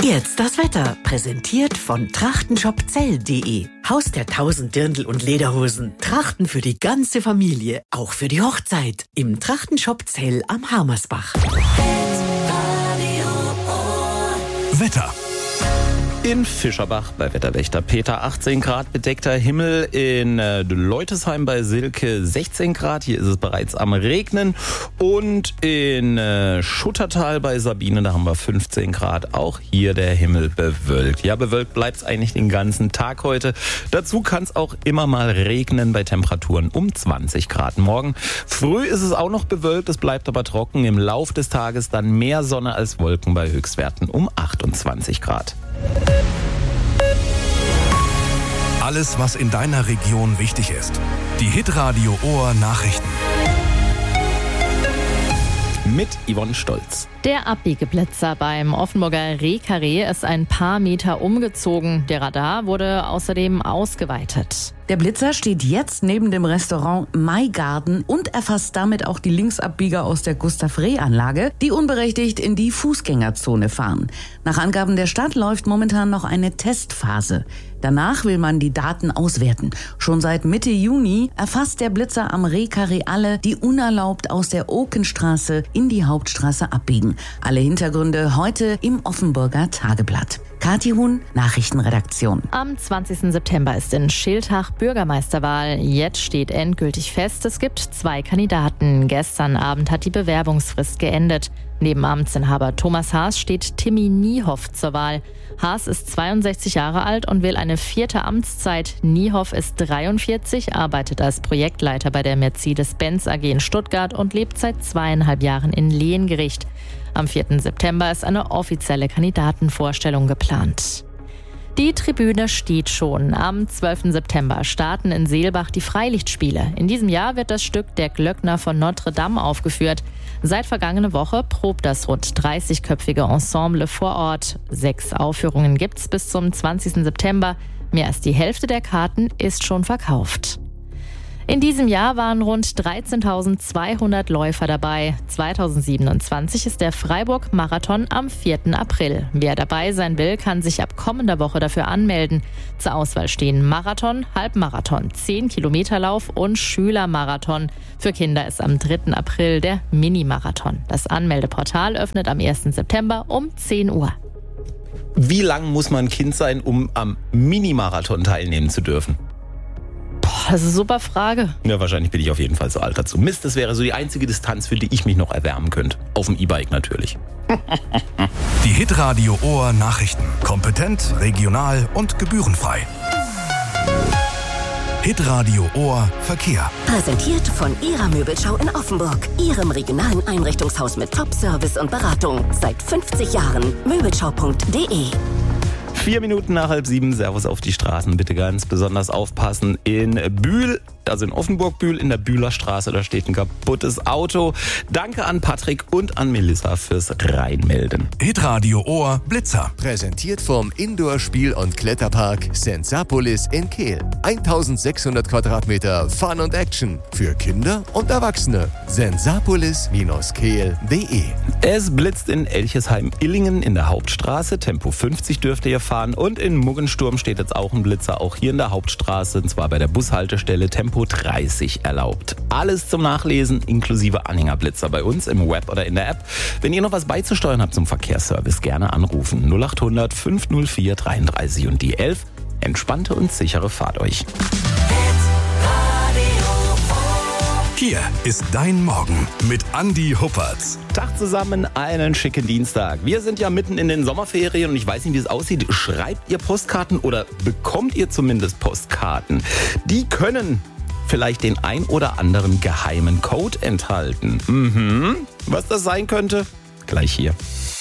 Jetzt das Wetter, präsentiert von trachtenshopzell.de. Haus der 1000 Dirndl und Lederhosen. Trachten für die ganze Familie, auch für die Hochzeit. Im Trachtenshop Zell am Harmersbach. Wetter. In Fischerbach bei Wetterwächter Peter 18 Grad, bedeckter Himmel. In Leutesheim bei Silke 16 Grad, hier ist es bereits am Regnen. Und in Schuttertal bei Sabine, da haben wir 15 Grad, auch hier der Himmel bewölkt. Ja, bewölkt bleibt es eigentlich den ganzen Tag heute. Dazu kann es auch immer mal regnen bei Temperaturen um 20 Grad. Morgen früh ist es auch noch bewölkt, es bleibt aber trocken. Im Lauf des Tages dann mehr Sonne als Wolken bei Höchstwerten um 28 Grad. Alles, was in deiner Region wichtig ist. Die Hitradio Ohr Nachrichten. Mit Yvonne Stolz. Der Abbiegeblitzer beim Offenburger Rehkarree ist ein paar Meter umgezogen. Der Radar wurde außerdem ausgeweitet. Der Blitzer steht jetzt neben dem Restaurant My Garden und erfasst damit auch die Linksabbieger aus der Gustav-Reh-Anlage, die unberechtigt in die Fußgängerzone fahren. Nach Angaben der Stadt läuft momentan noch eine Testphase. Danach will man die Daten auswerten. Schon seit Mitte Juni erfasst der Blitzer am Rehkarree alle, die unerlaubt aus der Okenstraße in die Hauptstraße abbiegen. Alle Hintergründe heute im Offenburger Tageblatt. Kathi Huhn, Nachrichtenredaktion. Am 20. September ist in Schiltach Bürgermeisterwahl. Jetzt steht endgültig fest, es gibt 2 Kandidaten. Gestern Abend hat die Bewerbungsfrist geendet. Neben Amtsinhaber Thomas Haas steht Timmy Niehoff zur Wahl. Haas ist 62 Jahre alt und will eine 4. Amtszeit. Niehoff ist 43, arbeitet als Projektleiter bei der Mercedes-Benz AG in Stuttgart und lebt seit 2,5 Jahren in Lehengericht. Am 4. September ist eine offizielle Kandidatenvorstellung geplant. Die Tribüne steht schon. Am 12. September starten in Seelbach die Freilichtspiele. In diesem Jahr wird das Stück Der Glöckner von Notre Dame aufgeführt. Seit vergangene Woche probt das rund 30-köpfige Ensemble vor Ort. 6 Aufführungen gibt's bis zum 20. September. Mehr als die Hälfte der Karten ist schon verkauft. In diesem Jahr waren rund 13.200 Läufer dabei. 2027 ist der Freiburg-Marathon am 4. April. Wer dabei sein will, kann sich ab kommender Woche dafür anmelden. Zur Auswahl stehen Marathon, Halbmarathon, 10-Kilometer-Lauf und Schülermarathon. Für Kinder ist am 3. April der Mini-Marathon. Das Anmeldeportal öffnet am 1. September um 10 Uhr. Wie lang muss man Kind sein, um am Mini-Marathon teilnehmen zu dürfen? Das ist eine super Frage. Ja, wahrscheinlich bin ich auf jeden Fall so alt dazu. Mist, das wäre so die einzige Distanz, für die ich mich noch erwärmen könnte. Auf dem E-Bike natürlich. Die Hitradio Ohr Nachrichten. Kompetent, regional und gebührenfrei. Hitradio Ohr Verkehr. Präsentiert von Ihrer Möbelschau in Offenburg. Ihrem regionalen Einrichtungshaus mit Top-Service und Beratung. Seit 50 Jahren. Möbelschau.de. 4 Minuten nach 6:30, Servus auf die Straßen. Bitte ganz besonders aufpassen. In Bühl, also in Offenburg-Bühl, in der Bühler Straße, da steht ein kaputtes Auto. Danke an Patrick und an Melissa fürs Reinmelden. Hitradio Ohr Blitzer. Präsentiert vom Indoor-Spiel- und Kletterpark Sensapolis in Kehl. 1600 Quadratmeter Fun und Action für Kinder und Erwachsene. Sensapolis-kehl.de. Es blitzt in Elchesheim-Illingen in der Hauptstraße. Tempo 50 dürft ihr fahren. Und in Muggensturm steht jetzt auch ein Blitzer, auch hier in der Hauptstraße, und zwar bei der Bushaltestelle Tempo 30 erlaubt. Alles zum Nachlesen, inklusive Anhängerblitzer bei uns im Web oder in der App. Wenn ihr noch was beizusteuern habt zum Verkehrsservice, gerne anrufen. 0800 504 33 und die 11. Entspannte und sichere Fahrt euch. Hier ist dein Morgen mit Andi Huppertz. Tag zusammen, einen schicken Dienstag. Wir sind ja mitten in den Sommerferien und ich weiß nicht, wie es aussieht. Schreibt ihr Postkarten oder bekommt ihr zumindest Postkarten? Die können vielleicht den ein oder anderen geheimen Code enthalten. Was das sein könnte? Gleich hier.